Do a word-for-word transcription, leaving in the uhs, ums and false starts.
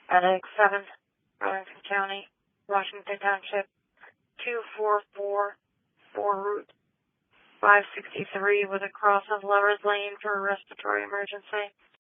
Attic seven, Arlington County, Washington Township, two four four four Route five sixty-three with a cross of Lovers Lane for a respiratory emergency.